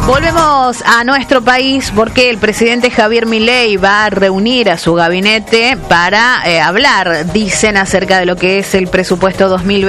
Volvemos a nuestro país porque el presidente Javier Milei va a reunir a su gabinete para hablar, dicen, acerca de lo que es el presupuesto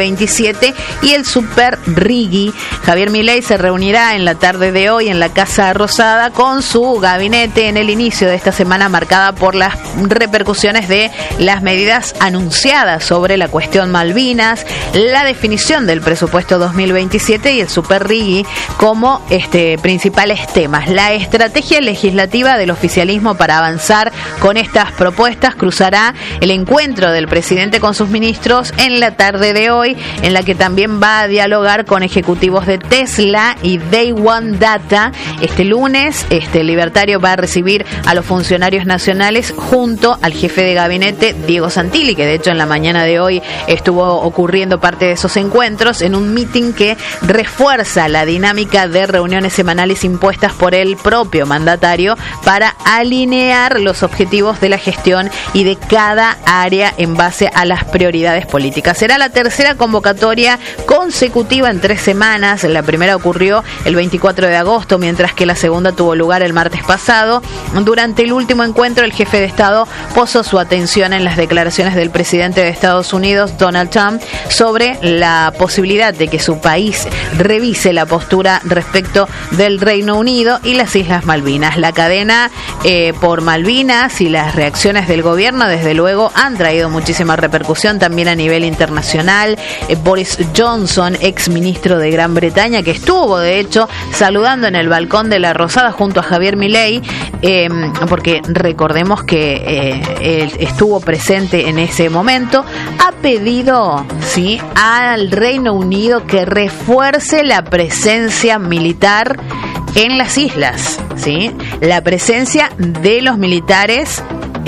2027 y el Super Riggi. Javier Milei se reunirá en la tarde de hoy en la Casa Rosada con su gabinete en el inicio de esta semana marcada por las repercusiones de las medidas anunciadas sobre la cuestión Malvinas, la definición del presupuesto 2027 y el Super Riggi como principales temas. La estrategia legislativa del oficialismo para avanzar con estas propuestas cruzará el encuentro del presidente con sus ministros en la tarde de hoy, en la que también va a dialogar con ejecutivos de Tesla y Day One Data. Este lunes, el libertario va a recibir a los funcionarios nacionales junto al jefe de gabinete, Diego Santilli, que de hecho en la mañana de hoy estuvo ocurriendo parte de esos encuentros en un meeting que refuerza la dinámica de reuniones semanales impuestas por el propio mandatario para alinear los objetivos de la gestión y de cada área en base a las prioridades políticas. Será la tercera convocatoria consecutiva en 3 semanas. La primera ocurrió el 24 de agosto, mientras que la segunda tuvo lugar el martes pasado. Durante el último encuentro, el jefe de Estado posó su atención en las declaraciones del presidente de Estados Unidos, Donald Trump, sobre la posibilidad de que su país revise la postura respecto del Reino Unido y las Islas Malvinas. La cadena por Malvinas y las reacciones del gobierno, desde luego, han traído muchísima repercusión también a nivel internacional. Boris Johnson, ex ministro de Gran Bretaña, que estuvo, de hecho, saludando en el balcón de la Rosada junto a Javier Milei, porque recordemos que él estuvo presente en ese momento, ha pedido, ¿sí?, al Reino Unido que refuerce la presencia militar en las islas, ¿sí? La presencia de los militares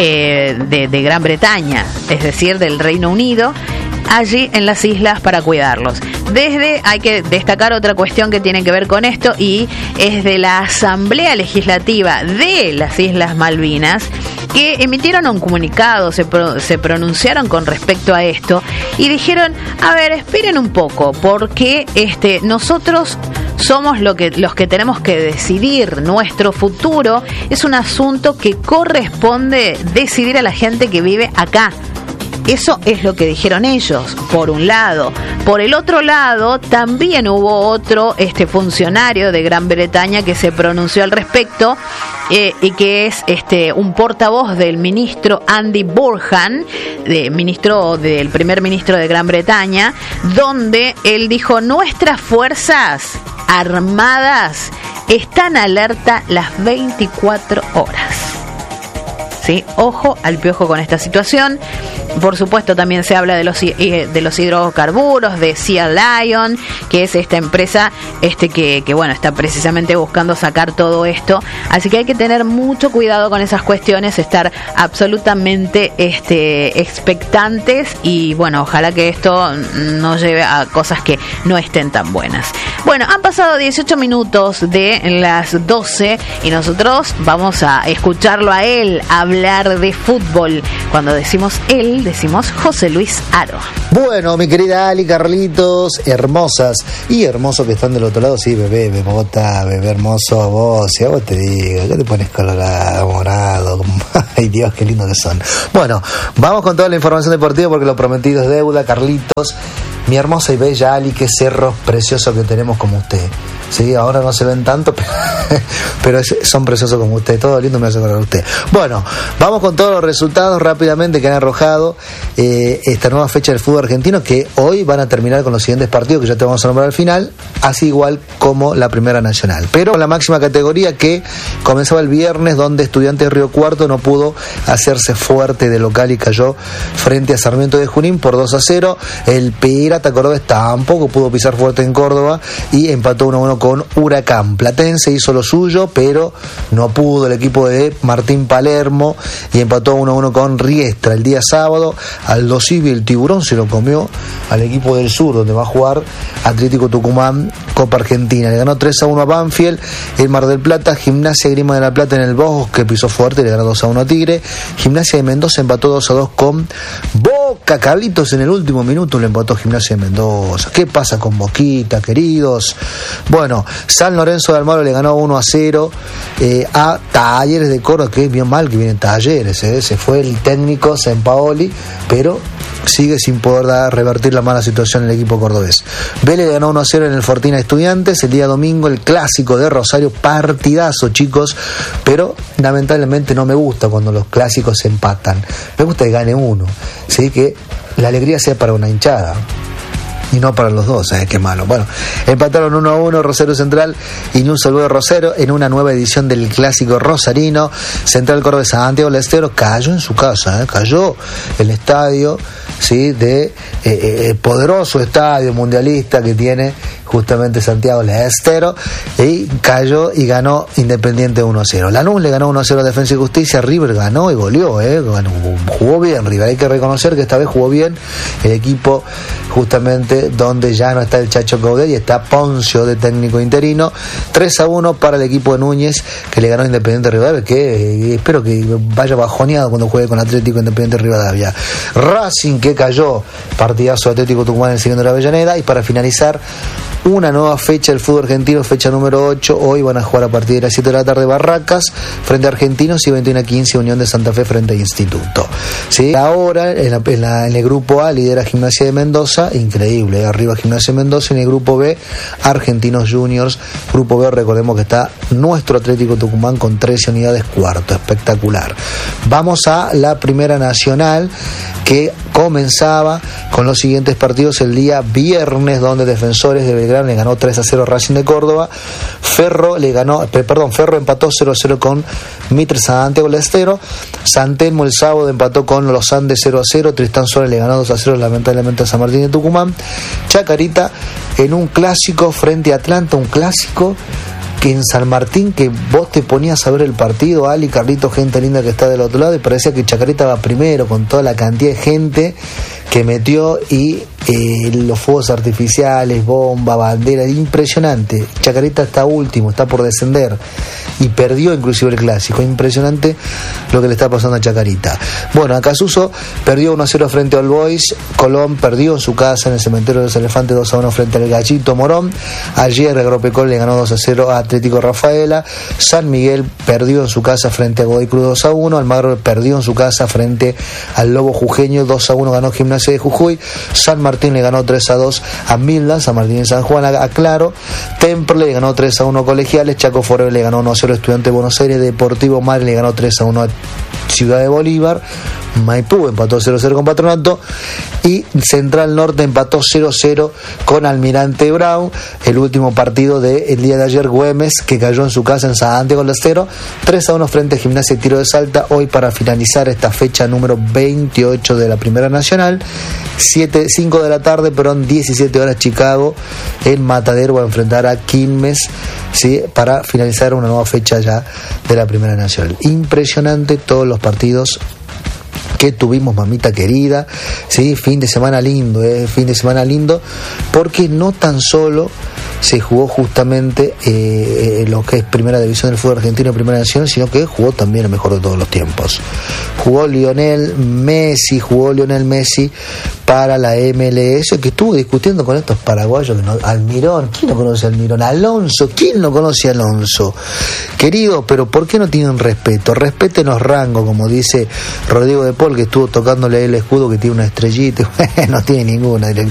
de Gran Bretaña, es decir, del Reino Unido, allí en las islas para cuidarlos. Hay que destacar otra cuestión que tiene que ver con esto, y es de la Asamblea Legislativa de las Islas Malvinas, que emitieron un comunicado, se pronunciaron con respecto a esto y dijeron: a ver, esperen un poco, porque nosotros somos los que tenemos que decidir nuestro futuro. Es un asunto que corresponde decidir a la gente que vive acá. Eso es lo que dijeron ellos, por un lado. Por el otro lado, también hubo otro funcionario de Gran Bretaña que se pronunció al respecto, y que es un portavoz del ministro Andy Burnham, del primer ministro de Gran Bretaña, donde él dijo: nuestras fuerzas armadas están alerta las 24 horas. ¿Sí? Ojo al piojo con esta situación. Por supuesto, también se habla de los hidrocarburos, de Sea Lion, que es esta empresa que está precisamente buscando sacar todo esto. Así que hay que tener mucho cuidado con esas cuestiones, estar absolutamente expectantes, y bueno, ojalá que esto no lleve a cosas que no estén tan buenas. Bueno, han pasado 18 minutos de las 12 y nosotros vamos a escucharlo a él hablar de fútbol. Cuando decimos él, decimos José Luis Aro. Bueno, mi querida Ali, Carlitos, hermosas y hermosos que están del otro lado. Sí, bebé, bebota, bebé hermoso, vos, y a vos te digo, ¿qué te pones colorado, morado? Ay, Dios, qué lindo que son. Bueno, vamos con toda la información deportiva porque lo prometido es deuda, Carlitos. Mi hermosa y bella Ali, qué cerros preciosos que tenemos como usted. Sí, ahora no se ven tanto, pero son preciosos como usted. Todo lindo me hace acordar usted. Bueno, vamos con todos los resultados rápidamente que han arrojado esta nueva fecha del fútbol argentino, que hoy van a terminar con los siguientes partidos que ya te vamos a nombrar al final, así igual como la Primera Nacional. Pero con la máxima categoría, que comenzaba el viernes, donde Estudiantes de Río Cuarto no pudo hacerse fuerte de local y cayó frente a Sarmiento de Junín por 2-0. El Pirata Cordobés tampoco pudo pisar fuerte en Córdoba y empató 1-1 con Huracán. Platense hizo lo suyo, pero no pudo el equipo de Martín Palermo y empató 1-1 con Riestra. El día sábado, Aldo Civi, el Tiburón, se lo comió al equipo del Sur, donde va a jugar Atlético Tucumán Copa Argentina. Le ganó 3-1 a Banfield. El Mar del Plata, Gimnasia Grima de la Plata en el Bosque pisó fuerte, le ganó 2-1 a Tigre. Gimnasia de Mendoza empató 2-2 con Boca. Boca, Carlitos, en el último minuto le empató Gimnasia de Mendoza. ¿Qué pasa con Boquita, queridos? Bueno, San Lorenzo de Almagro le ganó 1-0 a Talleres de Córdoba, que es bien mal que vienen Talleres, se fue el técnico Sampaoli, pero sigue sin poder revertir la mala situación en el equipo cordobés. Vélez le ganó 1-0 en el Fortuna Estudiantes. El día domingo el clásico de Rosario, partidazo, chicos, pero lamentablemente no me gusta cuando los clásicos se empatan. Me gusta que gane uno, ¿sí? Que la alegría sea para una hinchada y no para los dos, qué malo. Bueno, empataron 1-1 Rosario Central y un saludo de Rosero en una nueva edición del clásico rosarino. Central Córdoba de Santiago del Estero cayó en su casa, cayó el estadio, ¿sí? De poderoso estadio mundialista que tiene justamente Santiago del Estero, y cayó y ganó Independiente 1-0. Lanús le ganó 1-0 a Defensa y Justicia. River ganó y goleó, jugó bien River, hay que reconocer que esta vez jugó bien el equipo, justamente donde ya no está el Chacho Caudel y está Poncio de técnico interino. 3-1 para el equipo de Núñez, que le ganó Independiente Rivadavia, que espero que vaya bajoneado cuando juegue con Atlético Independiente Rivadavia. Racing, que cayó, partidazo de Atlético Tucumán en el siguiente de la Avellaneda. Y para finalizar, una nueva fecha del fútbol argentino, fecha número 8. Hoy van a jugar a partir de las 7 de la tarde Barracas frente a Argentinos y 21:15 Unión de Santa Fe frente a Instituto. ¿Sí? Ahora en el grupo A lidera Gimnasia de Mendoza, increíble, arriba Gimnasia de Mendoza. En el grupo B, Argentinos Juniors. Grupo B, recordemos que está nuestro Atlético Tucumán con 13 unidades, cuarto, espectacular. Vamos a la Primera Nacional, que comenzaba con los siguientes partidos el día viernes, donde Defensores de Belgrano le ganó 3-0 a Racing de Córdoba. Ferro empató 0-0 con Mitre Santiago del Estero. San Telmo el sábado empató con Los Andes 0-0. Tristán Suárez le ganó 2-0 lamentablemente a San Martín de Tucumán. Chacarita en un clásico frente a Atlanta, un clásico que en San Martín, que vos te ponías a ver el partido, Ali, Carlito, gente linda que está del otro lado, y parecía que Chacarita va primero con toda la cantidad de gente que metió y los fuegos artificiales, bomba, bandera, impresionante. Chacarita está último, está por descender y perdió inclusive el clásico. Impresionante lo que le está pasando a Chacarita. Bueno, Acasuso perdió 1-0 frente al Boys. Colón perdió en su casa en el Cementerio de los Elefantes 2-1 frente al Gallito Morón. Ayer Agropecol le ganó 2-0 a Atlético Rafaela. San Miguel perdió en su casa frente a Godoy Cruz 2-1. Almagro perdió en su casa frente al Lobo Jujeño 2-1, ganó Gimnasia de Jujuy. San Martín le ganó 3-2 a Mildan. San Martín y San Juan a Claro. Temple le ganó 3-1 Colegiales. Chaco Forever le ganó 1-0 Estudiante de Buenos Aires. Deportivo Madre le ganó 3-1 a Ciudad de Bolívar. Maipú empató 0-0 con Patronato. Y Central Norte empató 0-0 con Almirante Brown. El último partido del día de ayer, Güemes, que cayó en su casa en Santiago del Estero 3-1 frente a Gimnasia y Tiro de Salta. Hoy, para finalizar esta fecha número 28 de la Primera Nacional, 5 de la tarde, 17 horas, Chicago, el Matadero va a enfrentar a Quilmes, ¿sí? Para finalizar una nueva fecha ya de la Primera Nacional. Impresionante todos los partidos que tuvimos, mamita querida, ¿sí? Fin de semana lindo, porque no tan solo se jugó justamente lo que es Primera División del fútbol argentino, Primera Nacional, sino que jugó también el mejor de todos los tiempos. Jugó Lionel Messi para la MLS, que estuvo discutiendo con estos paraguayos, Almirón, ¿quién no conoce a Almirón? Alonso, ¿quién no conoce a Alonso? Querido, pero ¿por qué no tienen respeto? Respétenos rango, como dice Rodrigo de Paul, que estuvo tocándole el escudo que tiene una estrellita. No tiene ninguna,